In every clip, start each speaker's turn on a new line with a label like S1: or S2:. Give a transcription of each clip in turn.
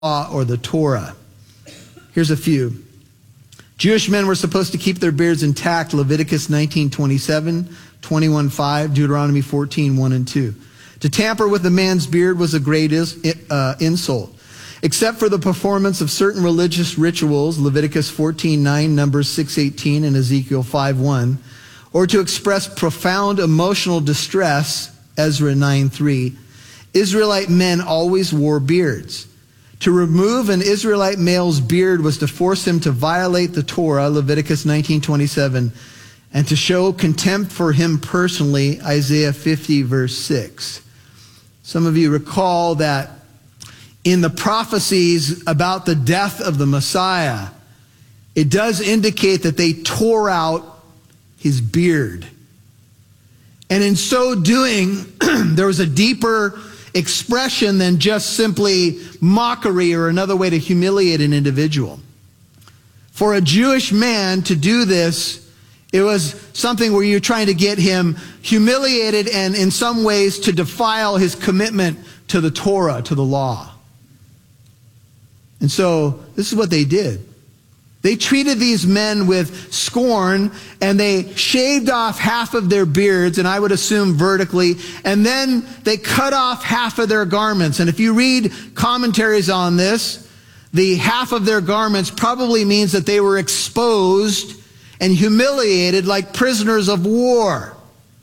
S1: or the Torah. Here's a few. Jewish men were supposed to keep their beards intact, Leviticus 19:27, 21:5, Deuteronomy 14:1 and 2. To tamper with a man's beard was a great insult. Except for the performance of certain religious rituals, Leviticus 14:9, Numbers 6:18, and Ezekiel 5:1, or to express profound emotional distress, Ezra 9:3, Israelite men always wore beards. To remove an Israelite male's beard was to force him to violate the Torah, Leviticus 19:27, and to show contempt for him personally, Isaiah 50, verse 6. Some of you recall that in the prophecies about the death of the Messiah, it does indicate that they tore out his beard. And in so doing, there was a deeper expression than just simply mockery or another way to humiliate an individual. For a Jewish man to do this, it was something where you're trying to get him humiliated and in some ways to defile his commitment to the Torah, to the law. And so this is what they did. They treated these men with scorn, and they shaved off half of their beards, and I would assume vertically, and then they cut off half of their garments. And if you read commentaries on this, the half of their garments probably means that they were exposed and humiliated like prisoners of war.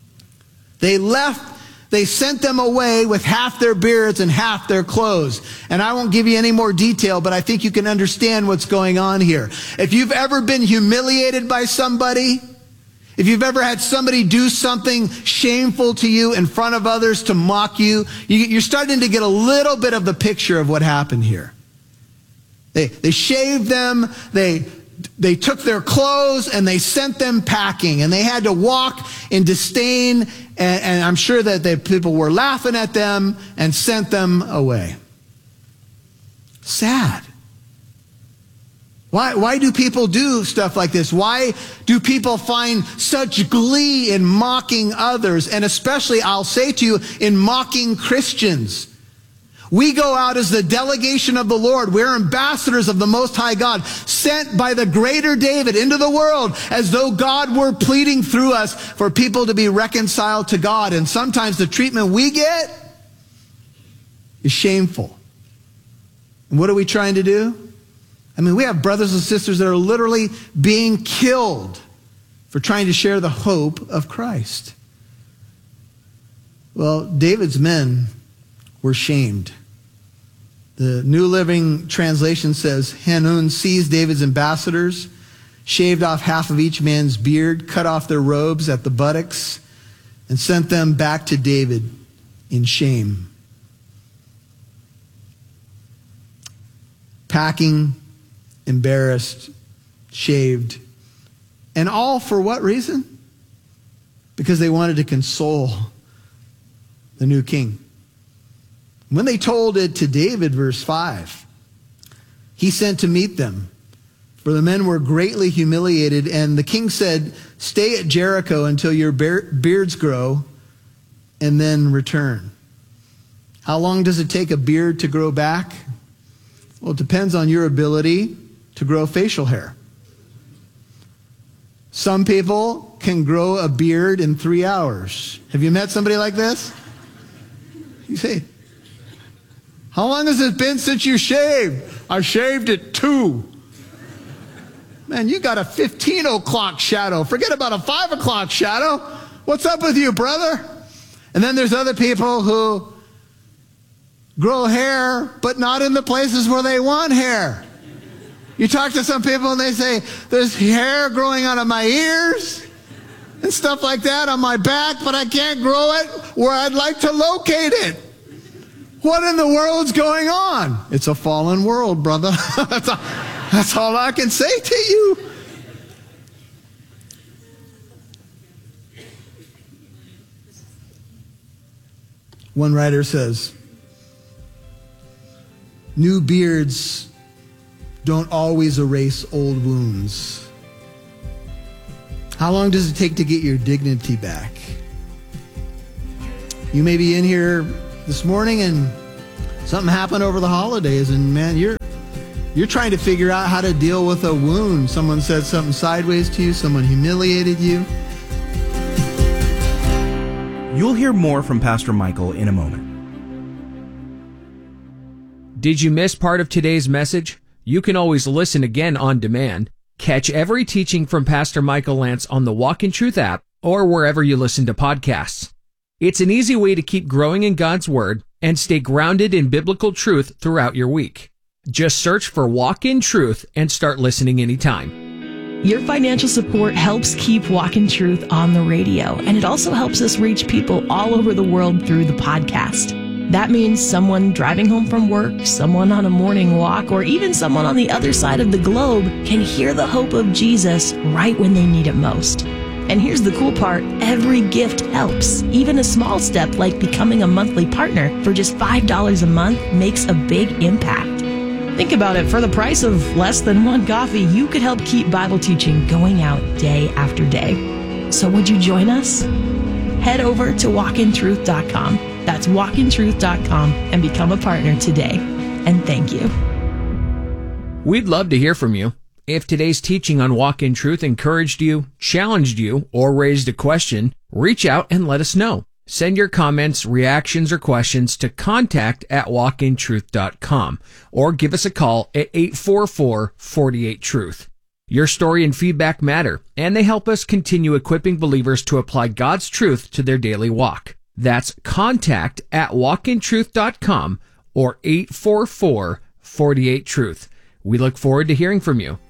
S1: They sent them away with half their beards and half their clothes. And I won't give you any more detail, but I think you can understand what's going on here. If you've ever been humiliated by somebody, if you've ever had somebody do something shameful to you in front of others to mock you, you're starting to get a little bit of the picture of what happened here. They shaved them, they took their clothes and they sent them packing, and they had to walk in disdain, and I'm sure that the people were laughing at them and sent them away. Sad. Why do people do stuff like this? Why do people find such glee in mocking others, and especially, I'll say to you, in mocking Christians? We go out as the delegation of the Lord. We're ambassadors of the Most High God, sent by the greater David into the world as though God were pleading through us for people to be reconciled to God. And sometimes the treatment we get is shameful. And what are we trying to do? I mean, we have brothers and sisters that are literally being killed for trying to share the hope of Christ. Well, David's men were shamed. The New Living Translation says, Hanun seized David's ambassadors, shaved off half of each man's beard, cut off their robes at the buttocks, and sent them back to David in shame. Packing, embarrassed, shaved, and all for what reason? Because they wanted to console the new king. When they told it to David, verse 5, he sent to meet them, for the men were greatly humiliated, and the king said, stay at Jericho until your beards grow, and then return. How long does it take a beard to grow back? Well, it depends on your ability to grow facial hair. Some people can grow a beard in 3 hours. Have you met somebody like this? You say, how long has it been since you shaved? I shaved at 2. Man, you got a 15 o'clock shadow. Forget about a 5 o'clock shadow. What's up with you, brother? And then there's other people who grow hair, but not in the places where they want hair. You talk to some people and they say, there's hair growing out of my ears and stuff like that on my back, but I can't grow it where I'd like to locate it. What in the world's going on? It's a fallen world, brother. That's all I can say to you. One writer says, new beards don't always erase old wounds. How long does it take to get your dignity back? You may be in here this morning and Something happened over the holidays, and man, you're trying to figure out how to deal with a wound. Someone said something sideways to you, someone humiliated you.
S2: You'll hear more from Pastor Michael in a moment.
S3: Did you miss part of today's message? You can always listen again on demand. Catch every teaching from Pastor Michael Lance on the Walk in Truth app or wherever you listen to podcasts. It's an easy way to keep growing in God's Word and stay grounded in biblical truth throughout your week. Just search for Walk in Truth and start listening anytime.
S4: Your financial support helps keep Walk in Truth on the radio, and it also helps us reach people all over the world through the podcast. That means someone driving home from work, someone on a morning walk, or even someone on the other side of the globe can hear the hope of Jesus right when they need it most. And here's the cool part, every gift helps. Even a small step like becoming a monthly partner for just $5 a month makes a big impact. Think about it, for the price of less than one coffee, you could help keep Bible teaching going out day after day. So would you join us? Head over to walkintruth.com. That's walkintruth.com and become a partner today. And thank you.
S3: We'd love to hear from you. If today's teaching on Walk in Truth encouraged you, challenged you, or raised a question, reach out and let us know. Send your comments, reactions, or questions to contact@walkintruth.com or give us a call at 844-48-TRUTH. Your story and feedback matter, and they help us continue equipping believers to apply God's truth to their daily walk. That's contact@walkintruth.com or 844-48-TRUTH. We look forward to hearing from you.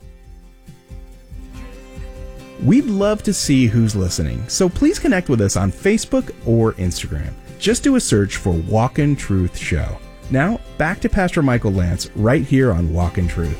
S2: We'd love to see who's listening, so please connect with us on Facebook or Instagram. Just do a search for Walk in Truth Show. Now, back to Pastor Michael Lance right here on Walk in Truth.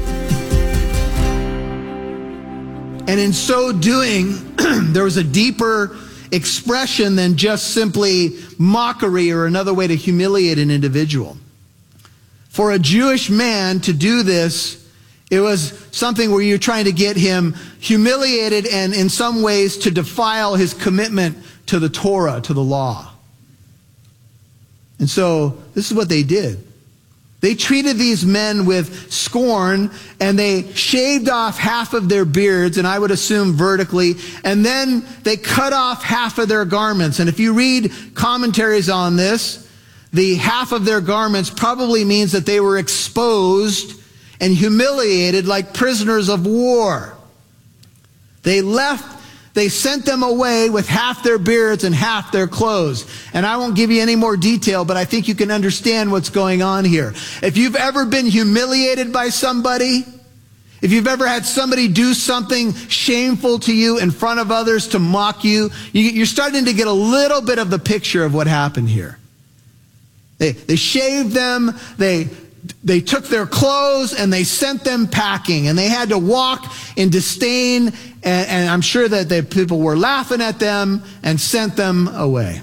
S1: And in so doing, there was a deeper expression than just simply mockery or another way to humiliate an individual. For a Jewish man to do this, it was something where you're trying to get him humiliated and in some ways to defile his commitment to the Torah, to the law. And so this is what they did. They treated these men with scorn, and they shaved off half of their beards, and I would assume vertically, and then they cut off half of their garments. And if you read commentaries on this, the half of their garments probably means that they were exposed and humiliated like prisoners of war. They sent them away with half their beards and half their clothes. And I won't give you any more detail, but I think you can understand what's going on here. If you've ever been humiliated by somebody, if you've ever had somebody do something shameful to you in front of others to mock you, you're starting to get a little bit of the picture of what happened here. They shaved them, they took their clothes and they sent them packing, and they had to walk in disdain, and I'm sure that the people were laughing at them and sent them away.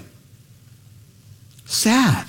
S1: Sad.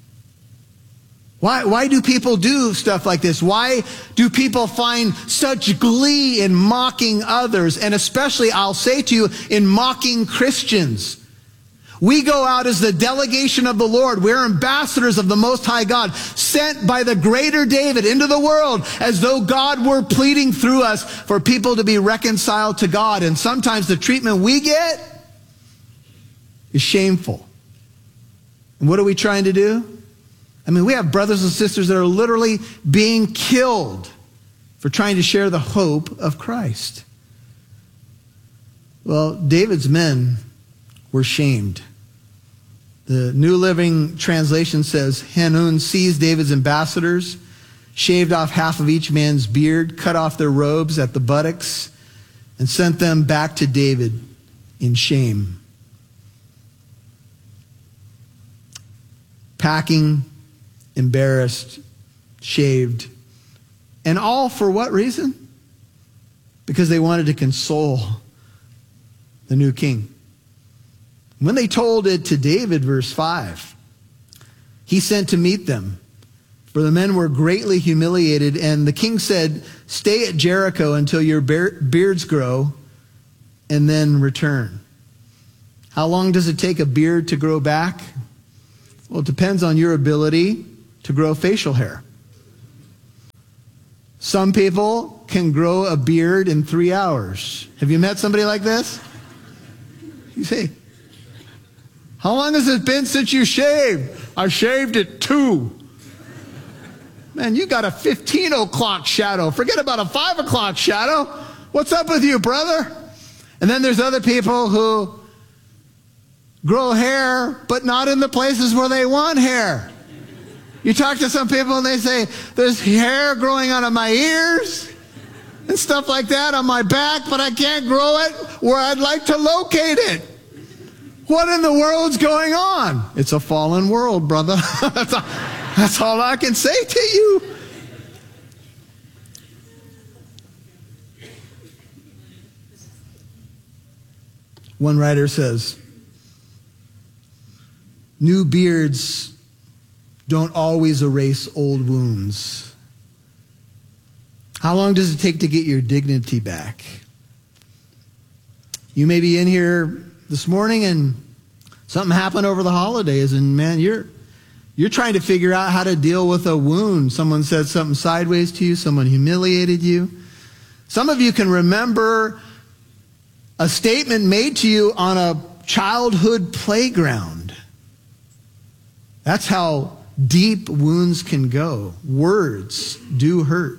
S1: Why do people do stuff like this? Why do people find such glee in mocking others, and especially, I'll say to you, in mocking Christians? We go out as the delegation of the Lord. We're ambassadors of the Most High God, sent by the greater David into the world as though God were pleading through us for people to be reconciled to God. And sometimes the treatment we get is shameful. And what are we trying to do? I mean, we have brothers and sisters that are literally being killed for trying to share the hope of Christ. Well, David's men were shamed. The New Living Translation says, Hanun seized David's ambassadors, shaved off half of each man's beard, cut off their robes at the buttocks, and sent them back to David in shame. Packing, embarrassed, shaved, and all for what reason? Because they wanted to console the new king. When they told it to David, verse 5, he sent to meet them, for the men were greatly humiliated, and the king said, stay at Jericho until your beards grow, and then return. How long does it take a beard to grow back? Well, it depends on your ability to grow facial hair. Some people can grow a beard in 3 hours. Have you met somebody like this? You say, how long has it been since you shaved? I shaved at 2. Man, you got a 15 o'clock shadow. Forget about a 5 o'clock shadow. What's up with you, brother? And then there's other people who grow hair, but not in the places where they want hair. You talk to some people and they say, there's hair growing out of my ears and stuff like that on my back, but I can't grow it where I'd like to locate it. What in the world's going on? It's a fallen world, brother. That's all I can say to you. One writer says, new beards don't always erase old wounds. How long does it take to get your dignity back? You may be in here this morning and something happened over the holidays, and man, you're trying to figure out how to deal with a wound. Someone said something sideways to you, someone humiliated you. Some of you can remember a statement made to you on a childhood playground. That's how deep wounds can go. Words do hurt.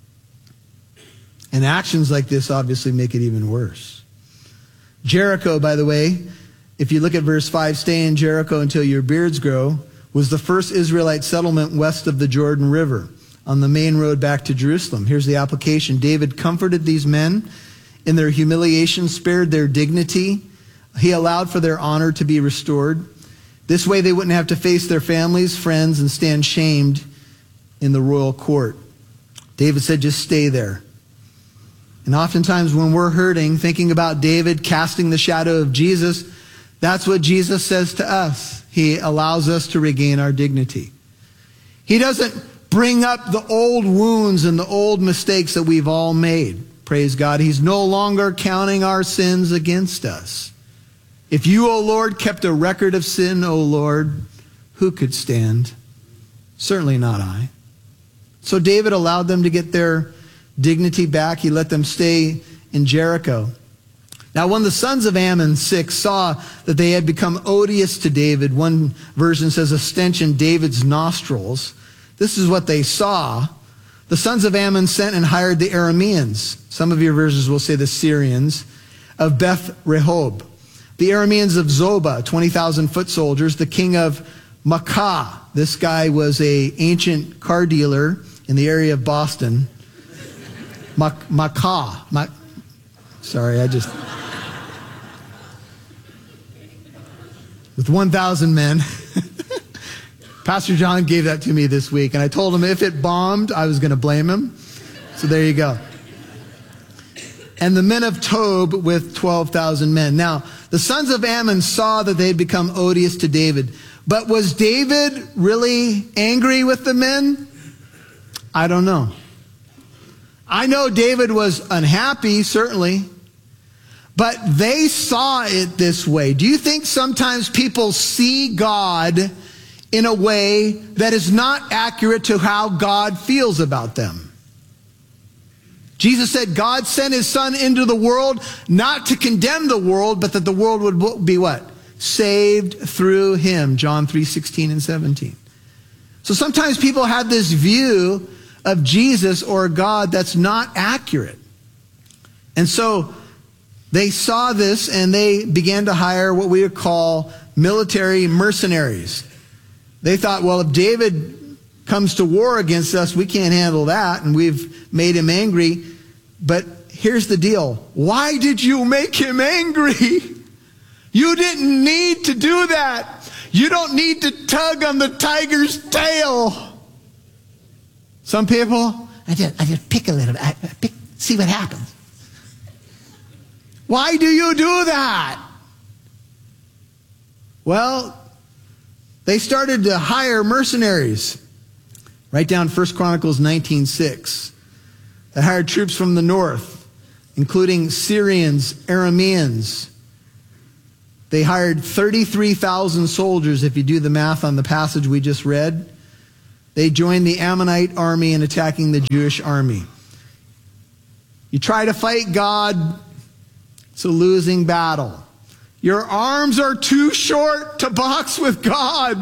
S1: And actions like this obviously make it even worse. Jericho, by the way, if you look at verse 5, stay in Jericho until your beards grow, was the first Israelite settlement west of the Jordan River on the main road back to Jerusalem. Here's the application. David comforted these men in their humiliation, spared their dignity. He allowed for their honor to be restored. This way they wouldn't have to face their families, friends, and stand shamed in the royal court. David said, just stay there. And oftentimes when we're hurting, thinking about David casting the shadow of Jesus, that's what Jesus says to us. He allows us to regain our dignity. He doesn't bring up the old wounds and the old mistakes that we've all made. Praise God. He's no longer counting our sins against us. If you, O Lord, kept a record of sin, O Lord, who could stand? Certainly not I. So David allowed them to get their dignity back. He let them stay in Jericho. Now, when the sons of Ammon, 6, saw that they had become odious to David, one version says a stench in David's nostrils. This is what they saw. The sons of Ammon sent and hired the Arameans. Some of your versions will say the Syrians of Beth Rehob. The Arameans of Zobah, 20,000 foot soldiers. The king of Makkah. This guy was an ancient car dealer in the area of Boston. Makkah. With 1,000 men. Pastor John gave that to me this week, and I told him if it bombed, I was going to blame him. So there you go. And the men of Tob with 12,000 men. Now, the sons of Ammon saw that they had become odious to David. But was David really angry with the men? I don't know. I know David was unhappy, certainly. But they saw it this way. Do you think sometimes people see God in a way that is not accurate to how God feels about them? Jesus said God sent his son into the world not to condemn the world, but that the world would be what? Saved through him. John 3:16 and 17. So sometimes people have this view of Jesus or God that's not accurate. And so they saw this and they began to hire what we would call military mercenaries. They thought, well, if David comes to war against us, we can't handle that, and we've made him angry. But here's the deal. Why did you make him angry? You didn't need to do that. You don't need to tug on the tiger's tail. Some people, I just pick a little bit. See what happens. Why do you do that? Well, they started to hire mercenaries. Write down 1 Chronicles 19:6. They hired troops from the north, including Syrians, Arameans. They hired 33,000 soldiers, if you do the math on the passage we just read. they joined the Ammonite army in attacking the Jewish army. You try to fight God, it's a losing battle. Your arms are too short to box with God.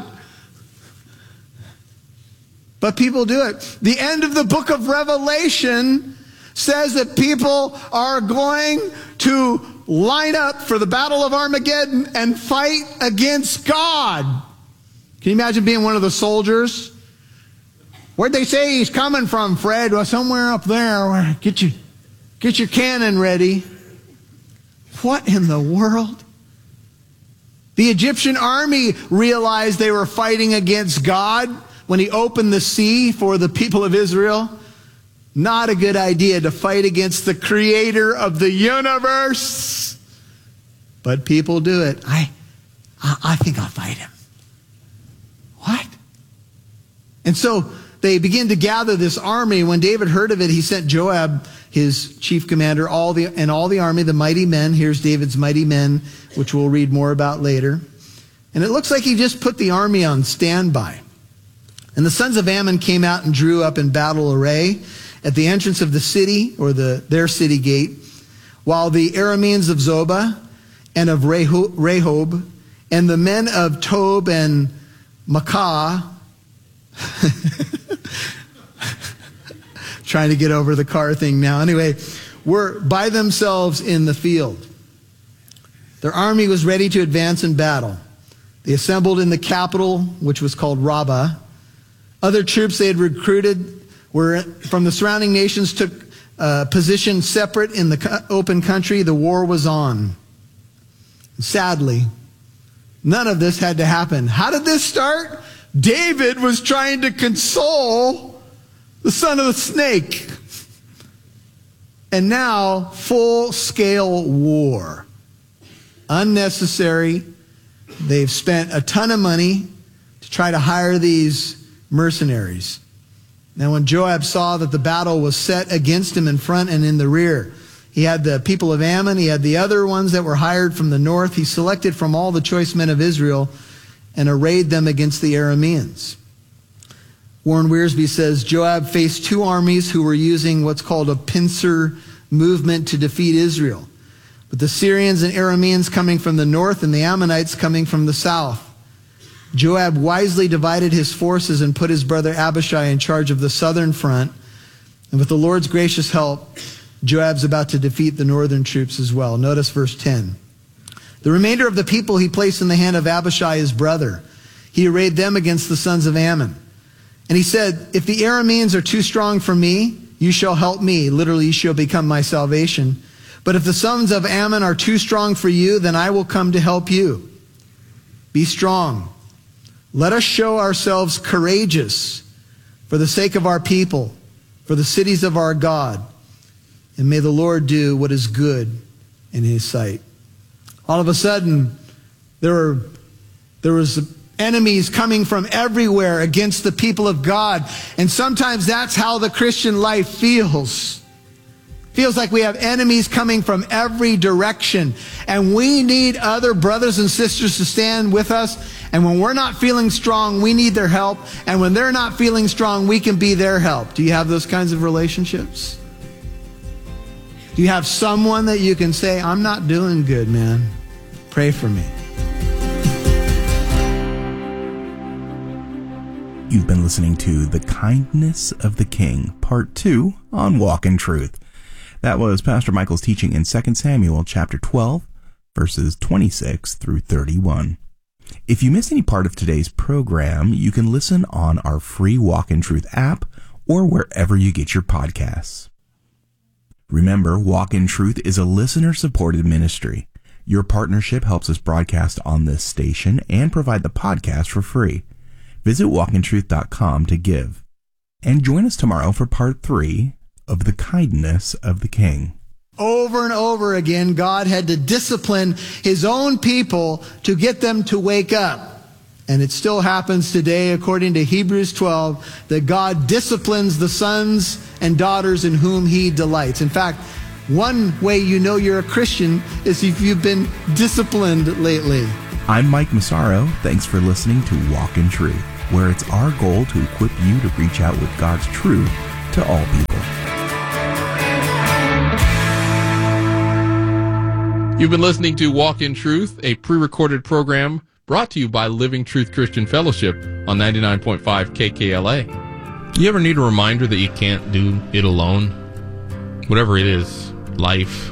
S1: But people do it. The end of the book of Revelation says that people are going to line up for the battle of Armageddon and fight against God. Can you imagine being one of the soldiers? Where'd they say he's coming from, Fred? Well, somewhere up there. Get your cannon ready. What in the world? The Egyptian army realized they were fighting against God when he opened the sea for the people of Israel. Not a good idea to fight against the creator of the universe. But people do it. I think I'll fight him. What? And so they begin to gather this army. When David heard of it, he sent Joab, his chief commander, all the army, the mighty men. Here's David's mighty men, which we'll read more about later. And it looks like he just put the army on standby. And the sons of Ammon came out and drew up in battle array at the entrance of the city, or their city gate, while the Arameans of Zobah and of Rehob and the men of Tob and Maacah, trying to get over the car thing now. Anyway, were by themselves in the field. Their army was ready to advance in battle. They assembled in the capital, which was called Rabbah. Other troops they had recruited were from the surrounding nations, took position separate in the open country. The war was on. Sadly, none of this had to happen. How did this start? David was trying to console the son of the snake. And now, full-scale war. Unnecessary. They've spent a ton of money to try to hire these mercenaries. Now, when Joab saw that the battle was set against him in front and in the rear, he had the people of Ammon, he had the other ones that were hired from the north. He selected from all the choice men of Israel and arrayed them against the Arameans. Warren Wiersbe says, Joab faced two armies who were using what's called a pincer movement to defeat Israel, with the Syrians and Arameans coming from the north and the Ammonites coming from the south. Joab wisely divided his forces and put his brother Abishai in charge of the southern front. And with the Lord's gracious help, Joab's about to defeat the northern troops as well. Notice verse 10. The remainder of the people he placed in the hand of Abishai, his brother. He arrayed them against the sons of Ammon. And he said, if the Arameans are too strong for me, you shall help me. Literally, you shall become my salvation. But if the sons of Ammon are too strong for you, then I will come to help you. Be strong. Let us show ourselves courageous for the sake of our people, for the cities of our God. And may the Lord do what is good in his sight. All of a sudden, there was enemies coming from everywhere against the people of God. And sometimes that's how the Christian life feels. Feels like we have enemies coming from every direction. And we need other brothers and sisters to stand with us. And when we're not feeling strong, we need their help. And when they're not feeling strong, we can be their help. Do you have those kinds of relationships? Do you have someone that you can say, I'm not doing good, man. Pray for me.
S2: You've been listening to The Kindness of the King, Part 2 on Walk in Truth. That was Pastor Michael's teaching in 2 Samuel chapter 12, verses 26 through 31. If you missed any part of today's program, you can listen on our free Walk in Truth app or wherever you get your podcasts. Remember, Walk in Truth is a listener-supported ministry. Your partnership helps us broadcast on this station and provide the podcast for free. Visit walkintruth.com to give. And join us tomorrow for part 3 of The Kindness of the King.
S1: Over and over again, God had to discipline his own people to get them to wake up. And it still happens today, according to Hebrews 12, that God disciplines the sons and daughters in whom he delights. In fact, one way you know you're a Christian is if you've been disciplined lately.
S2: I'm Mike Massaro. Thanks for listening to Walk in Truth. where it's our goal to equip you to reach out with God's truth to all people.
S5: You've been listening to Walk in Truth, a pre-recorded program brought to you by Living Truth Christian Fellowship on 99.5 KKLA. You ever need a reminder that you can't do it alone? Whatever it is, life,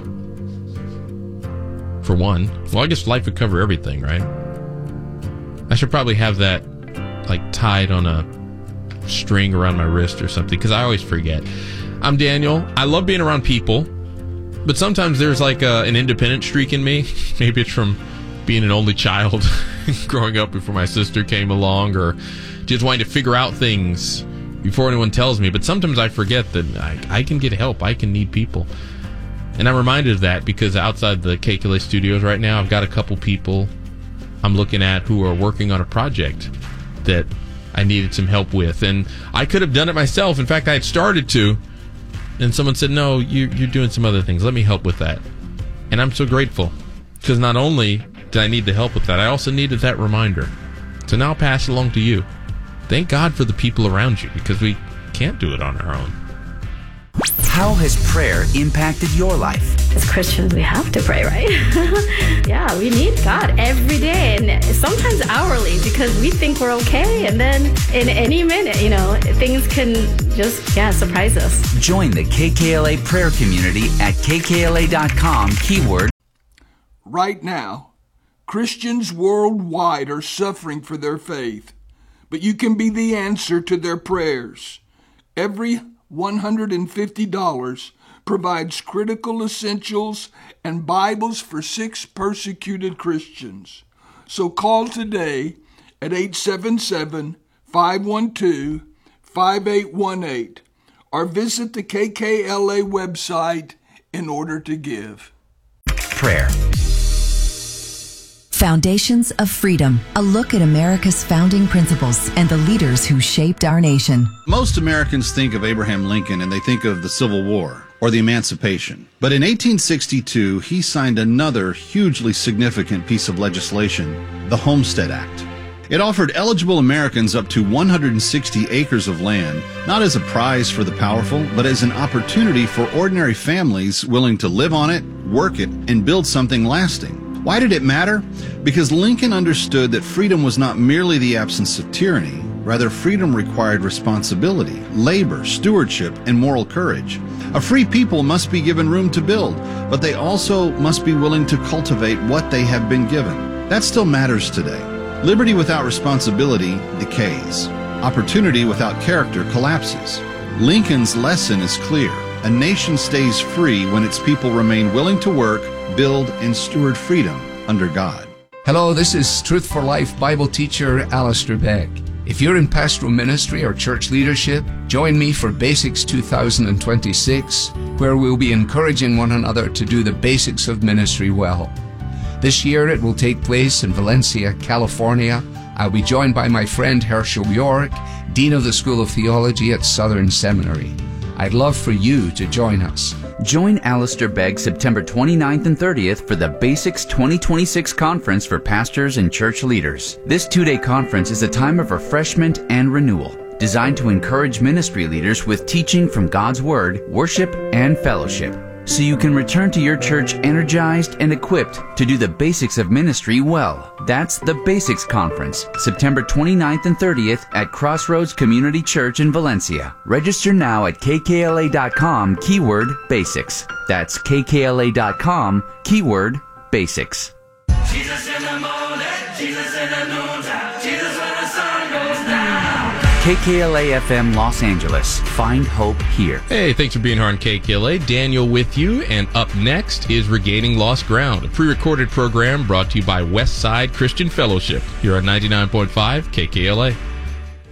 S5: for one. Well, I guess life would cover everything, right? I should probably have that, tied on a string around my wrist or something, because I always forget. I'm Daniel. I love being around people, but sometimes there's an independent streak in me. Maybe it's from being an only child growing up before my sister came along, or just wanting to figure out things before anyone tells me. But sometimes I forget that I can get help. I can need people. And I'm reminded of that because outside the KKLA studios right now, I've got a couple people I'm looking at who are working on a project that I needed some help with. And I could have done it myself. In fact, I had started to. And someone said, no, you're doing some other things. Let me help with that. And I'm so grateful. Because not only did I need the help with that, I also needed that reminder. So now I'll pass it along to you. Thank God for the people around you, because we can't do it on our own.
S6: How has prayer impacted your life?
S7: As Christians, we have to pray, right? Yeah, we need God every day, and sometimes hourly, because we think we're okay, and then in any minute, things can just, surprise us.
S6: Join the KKLA prayer community at kkla.com, keyword.
S8: Right now, Christians worldwide are suffering for their faith, but you can be the answer to their prayers. Every $150 provides critical essentials and Bibles for 6 persecuted Christians. So call today at 877-512-5818 or visit the KKLA website in order to give.
S6: Prayer.
S9: Foundations of Freedom, a look at America's founding principles and the leaders who shaped our nation.
S10: Most Americans think of Abraham Lincoln and they think of the Civil War or the Emancipation. But in 1862, he signed another hugely significant piece of legislation, the Homestead Act. It offered eligible Americans up to 160 acres of land, not as a prize for the powerful, but as an opportunity for ordinary families willing to live on it, work it, and build something lasting. Why did it matter? Because Lincoln understood that freedom was not merely the absence of tyranny. Rather, freedom required responsibility, labor, stewardship, and moral courage. A free people must be given room to build, but they also must be willing to cultivate what they have been given. That still matters today. Liberty without responsibility decays. Opportunity without character collapses. Lincoln's lesson is clear. A nation stays free when its people remain willing to work, build, and steward freedom under God.
S11: Hello, this is Truth for Life Bible teacher Alistair Begg. If you're in pastoral ministry or church leadership, join me for Basics 2026, where we'll be encouraging one another to do the basics of ministry well. This year it will take place in Valencia, California. I'll be joined by my friend Herschel York, Dean of the School of Theology at Southern Seminary. I'd love for you to join us.
S6: Join Alistair Begg September 29th and 30th for the Basics 2026 Conference for Pastors and Church Leaders. This 2-day conference is a time of refreshment and renewal, designed to encourage ministry leaders with teaching from God's Word, worship, and fellowship, so you can return to your church energized and equipped to do the basics of ministry well. That's the Basics Conference, September 29th and 30th at Crossroads Community Church in Valencia. Register now at kkla.com, keyword basics. That's kkla.com, keyword basics.
S12: Jesus in the morning, Jesus in the noontime, Jesus when the sun goes down.
S6: KKLA-FM Los Angeles. Find hope here.
S5: Hey, thanks for being here on KKLA. Daniel with you, and up next is Regaining Lost Ground, a pre-recorded program brought to you by Westside Christian Fellowship here on 99.5 KKLA.